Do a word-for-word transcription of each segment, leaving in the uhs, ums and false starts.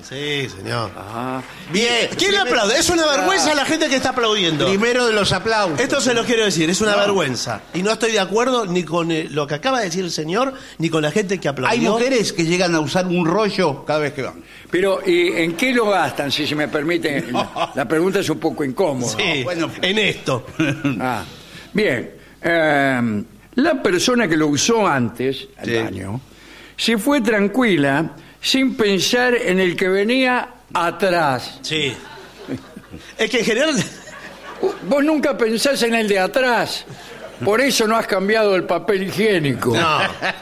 Sí, señor. Ah, Bien. ¿Quién le aplaude? Es una vergüenza la gente que está aplaudiendo. Primero de los aplausos. Esto se lo quiero decir, es una no. vergüenza. Y no estoy de acuerdo ni con eh, lo que acaba de decir el señor, ni con la gente que aplaudió. Hay mujeres que llegan a usar un rollo cada vez que van. pero ¿y en qué lo gastan? Si se me permite, no. la, la pregunta es un poco incómoda. Sí, no, bueno, en esto. Ah, bien. Eh, la persona que lo usó antes, al sí. baño, se fue tranquila, sin pensar en el que venía atrás. Sí. Es que en general... Vos nunca pensás en el de atrás. Por eso no has cambiado el papel higiénico. No.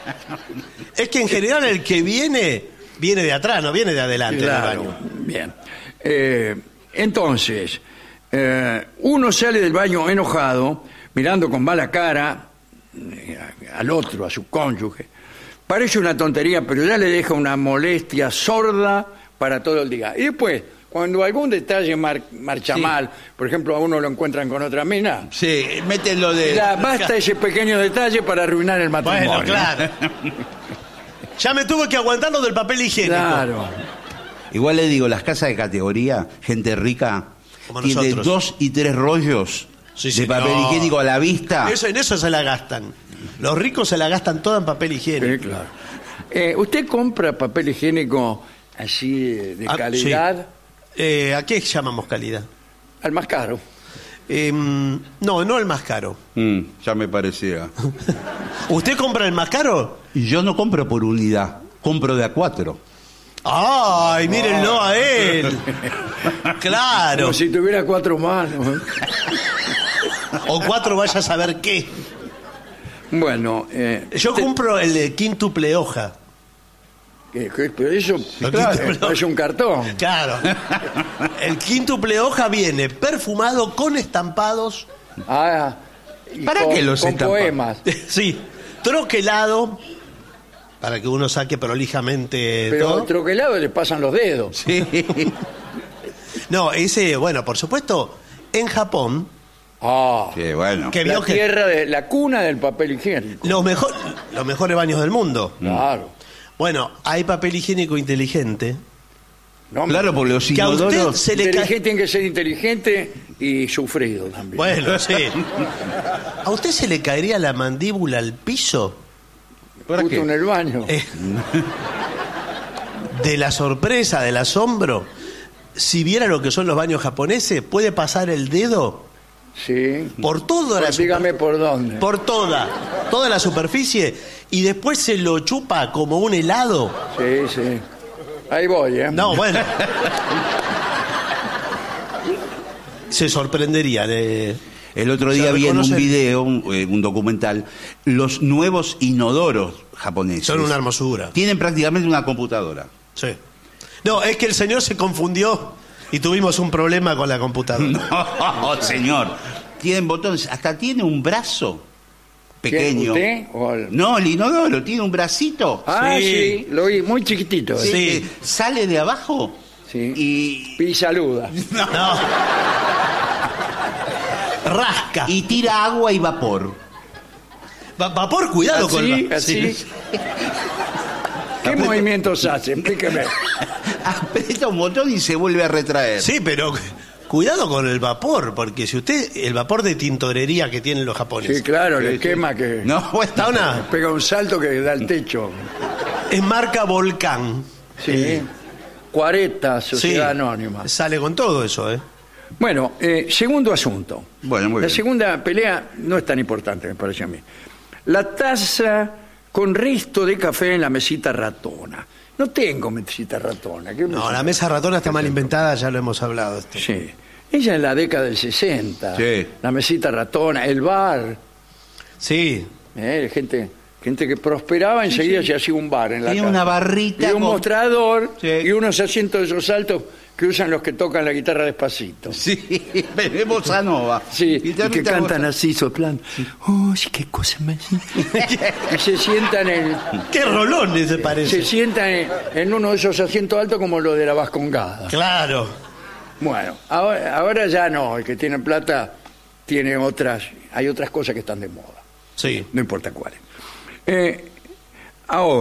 Es que en general el que viene, viene de atrás, no viene de adelante. Claro. Del baño. Bien. Eh, entonces, eh, uno sale del baño enojado, mirando con mala cara eh, al otro, a su cónyuge. Parece una tontería, pero ya le deja una molestia sorda para todo el día. Y después, cuando algún detalle mar, marcha sí. mal, por ejemplo, a uno lo encuentran con otra mina, sí, meten lo de... ya basta ese pequeño detalle para arruinar el matrimonio. Bueno, claro. Ya me tuve que aguantar lo del papel higiénico. Claro. Igual le digo, las casas de categoría, gente rica, tiene nosotros. dos y tres rollos sí, de papel no. higiénico a la vista. Eso, en eso se la gastan. Los ricos se la gastan toda en papel higiénico. Sí, claro. Eh, ¿Usted compra papel higiénico así de ah, calidad? Sí. Eh, ¿A qué llamamos calidad? Al más caro. Eh, no, no el más caro. Mm, ya me parecía. ¿Usted compra el más caro? Y yo no compro por unidad, compro de a cuatro. ¡Ay, mírenlo a él! Claro. Como si tuviera cuatro manos. O cuatro vaya a saber qué. Bueno, eh, yo te... compro el de quíntuple hoja. ¿Qué, qué, pero eso claro, es un cartón. Claro. El quíntuple hoja viene perfumado con estampados. Ah, ¿para con, qué los con poemas? Sí, troquelado para que uno saque prolijamente. Pero todo. Troquelado le pasan los dedos. Sí. No, ese, bueno, por supuesto, en Japón. Ah, qué bueno. Que la que... tierra de la cuna del papel higiénico. Los mejor, los mejores baños del mundo. Claro. Bueno, hay papel higiénico inteligente. No, claro, porque los inodoros... Que a usted se le inteligente ca... tiene que ser inteligente y sufrido también. Bueno, sí. ¿A usted se le caería la mandíbula al piso? ¿Para qué? En el baño. Eh, de la sorpresa, del asombro. Si viera lo que son los baños japoneses, puede pasar el dedo... Sí. Por toda pues la dígame por dónde. Por toda, toda la superficie y después se lo chupa como un helado. Sí, sí. Ahí voy, ¿eh? No, bueno. Se sorprenderían. Eh. El otro día vi en un video, un, eh, un documental, los nuevos inodoros japoneses. Son una hermosura. Tienen prácticamente una computadora. Sí. No, es que el señor se confundió. Y tuvimos un problema con la computadora. No, señor. Tienen botones. Hasta tiene un brazo pequeño. ¿Usted? O el... No, el inodoro. Tiene un bracito. Ah, sí. sí. Lo vi muy chiquitito. Sí. sí. Sale de abajo. Sí. Y... Y saluda. No. no. Rasca. Y tira agua y vapor. Va vapor, cuidado así, con el... Así. Sí. ¿Qué movimientos hace? Explíqueme. Aprieta un botón y se vuelve a retraer. Sí, pero cuidado con el vapor, porque si usted, el vapor de tintorería que tienen los japoneses. Sí, claro, sí, le sí. quema que... No, está una... Pega un salto que da al techo. Es marca Volcán. Sí. cuarenta, Sociedad sí, Anónima. Sale con todo eso, ¿eh? Bueno, eh, segundo asunto. Bueno, muy La bien. segunda pelea no es tan importante, me parece a mí. La taza con resto de café en la mesita ratona. No tengo mesita ratona. ¿Qué No, mesita? la mesa ratona está mal inventada, ya lo hemos hablado. Este. Sí. Ella en la década del sesenta. Sí. La mesita ratona, el bar. Sí. Eh, gente, gente que prosperaba, enseguida sí, sí. se hacía un bar en la Tiene casa. una barrita. Y un con... mostrador sí. y unos asientos de esos altos que usan los que tocan la guitarra despacito. Sí, bossa nova. Sí, y que cantan así, soplando. ¡Oh, qué cosa más! Y se sientan en... ¡Qué rolones se parece! Se sientan en, en uno de esos asientos altos como lo de la Vascongada. Claro. Bueno, ahora, ahora ya no. El que tiene plata tiene otras... Hay otras cosas que están de moda. Sí. No importa cuáles. Eh, ahora,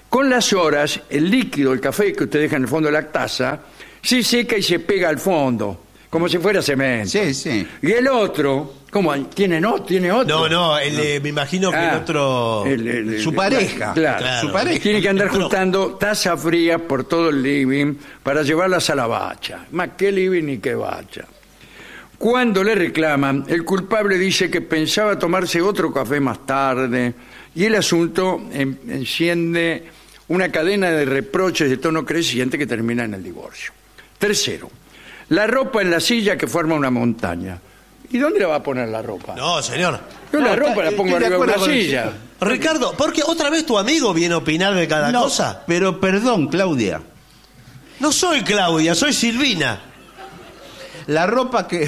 Con las horas, el líquido, el café que usted deja en el fondo de la taza, se seca y se pega al fondo, como si fuera cemento. Sí, sí. Y el otro, ¿cómo? ¿Tiene, no? ¿Tiene otro? No, no, el, no. Eh, me imagino que ah, el otro... El, el, el, su pareja. Claro, claro. Su pareja. Tiene que andar Pero... juntando taza fría por todo el living para llevarlas a la bacha. Más que living ni que bacha. Cuando le reclaman, el culpable dice que pensaba tomarse otro café más tarde y el asunto en, enciende una cadena de reproches de tono creciente que termina en el divorcio. Tercero, la ropa en la silla que forma una montaña. ¿Y dónde la va a poner la ropa? No, señor. Yo no, la ropa está, la pongo arriba de una silla. Ricardo, ¿por qué otra vez tu amigo viene a opinar de cada No, cosa? pero perdón, Claudia. No soy Claudia, soy Silvina. La ropa que...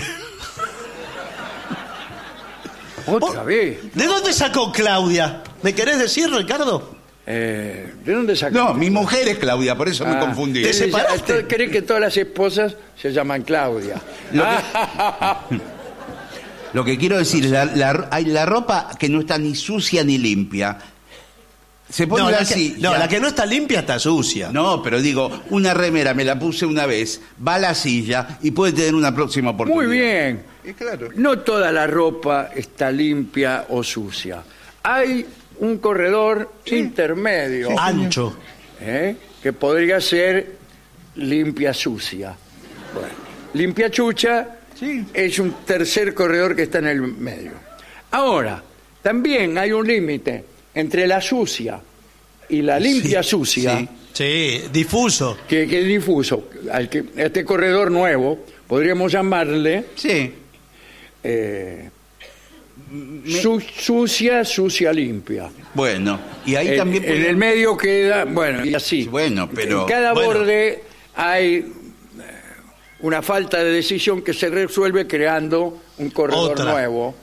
¿Otra vez? ¿De dónde sacó Claudia? ¿Me querés decir, Ricardo? Eh, ¿De dónde sacó? No, mi mujer es Claudia, por eso Ah, me confundí. ¿te separaste? ¿Cree que todas las esposas se llaman Claudia? Lo que, lo que quiero decir, la, la, hay la ropa que no está ni sucia ni limpia. Se pone No, la así. que, no, la que no está limpia está sucia. No, pero digo, una remera me la puse una vez, va a la silla y puede tener una próxima oportunidad. Muy bien. Y claro. No toda la ropa está limpia o sucia. Hay un corredor sí. intermedio. Sí, ancho. ¿eh? Que podría ser limpia sucia. Bueno, limpia chucha sí. es un tercer corredor que está en el medio. Ahora, también hay un límite entre la sucia y la limpia sí, sucia. Sí, sí difuso. Que, que es difuso. Al que, este corredor nuevo, podríamos llamarle... Sí. Eh, su, sucia, sucia, limpia. Bueno, y ahí en, también... En el medio queda, bueno, y así. Bueno, pero... En cada bueno. borde hay una falta de decisión que se resuelve creando un corredor Otra. nuevo.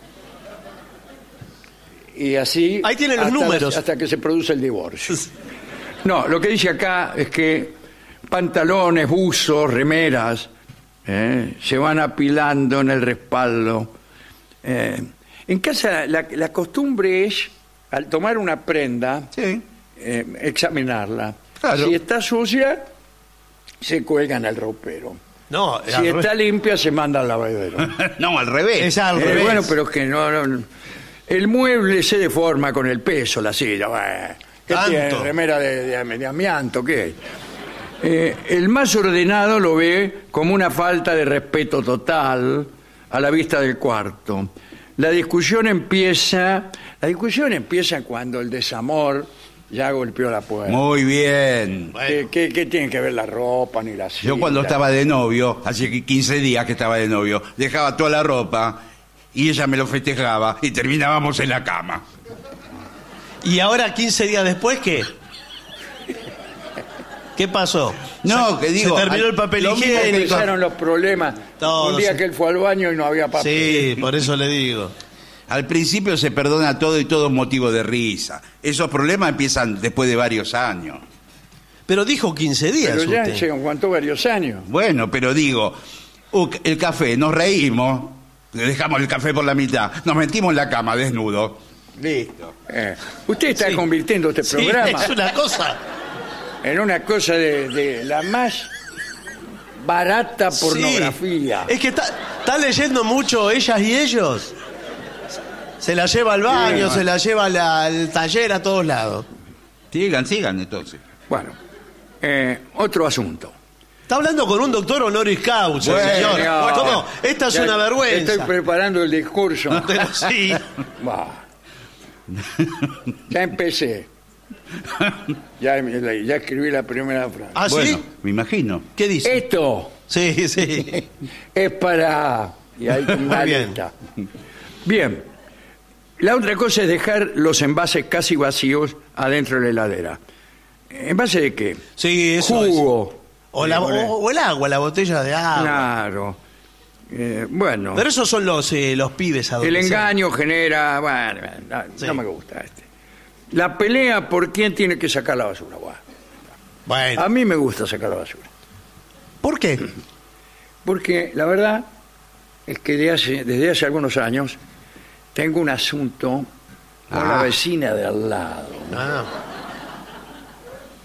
Y así... Ahí tienen los hasta números. Hasta que se produce el divorcio. No, lo que dice acá es que pantalones, buzos, remeras... Eh, se van apilando en el respaldo. Eh, en casa la, la costumbre es, al tomar una prenda, Sí. eh, examinarla. Claro. Si está sucia, se cuelga en el ropero. No, Si está limpia, se manda al lavadero. No, al revés. Es al Eh, revés. bueno, pero es que no, no- el mueble se deforma con el peso, la silla. Bueno, ¿qué Tanto. tiene? ¿Remera de, de- de amianto? ¿Qué? Eh, el más ordenado lo ve como una falta de respeto total a la vista del cuarto. La discusión empieza, la discusión empieza cuando el desamor ya golpeó la puerta. Muy bien. ¿Qué, qué- qué tiene que ver la ropa ni la silla? Yo cuando estaba de novio, hace quince días que estaba de novio, dejaba toda la ropa y ella me lo festejaba y terminábamos en la cama. ¿Y ahora, quince días después, qué? ¿Qué pasó? No, Se- que digo, Se terminó al- el papel lo mismo que higiénico. Empezaron los problemas. Todo, Un día sí. que él fue al baño y no había papel. Sí, por eso le digo. Al principio se perdona todo y todo es motivo de risa. Esos problemas empiezan después de varios años. Pero dijo quince días Pero ya usted. se aguantó varios años. Bueno, pero digo, uh, el café, nos reímos, le dejamos el café por la mitad, nos metimos en la cama desnudos. Listo. Eh, usted está Sí. convirtiendo este Sí, programa es una cosa. en una cosa de, de la más barata pornografía. Sí. Es que está, está leyendo mucho Ellas y Ellos. Se la lleva al baño, Sí, se la lleva al, al taller, a todos lados. Sigan, sigan entonces. Bueno, eh, otro asunto. Está hablando con un doctor honoris causa, Bueno, señor. no. ¿Cómo? Esta es Ya una vergüenza. Estoy preparando el discurso. Pero sí. Bah. Ya empecé. Ya, ya escribí la primera frase. ¿Ah, Bueno, sí? me imagino. ¿Qué dice? Esto Sí, sí. es para... Y ahí con una Muy bien. lista. Bien. La otra cosa es dejar los envases casi vacíos adentro de la heladera. ¿Envase de qué? Sí, eso Jugo. es. O, la- o- o el agua, la botella de agua. Claro. Eh, bueno. Pero esos son los, eh, los pibes El adolescentes. engaño genera... Bueno, no, Sí. no me gusta este. La pelea por quién tiene que sacar la basura. Bueno, Bueno. a mí me gusta sacar la basura. ¿Por qué? Porque la verdad es que de hace- desde hace algunos años tengo un asunto con Ah. la vecina de al lado. Ah.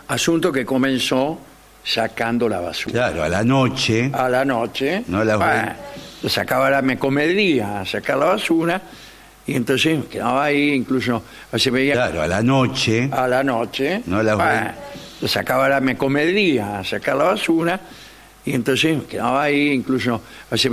Asunto que comenzó sacando la basura. Claro, a la noche. A la noche. No la bueno, sacaba la, me comería a sacar la basura y entonces quedaba ahí, incluso se veía. Claro, a la noche. A la noche. No la bueno, sacaba la, me comería a sacar la basura y entonces quedaba ahí, incluso se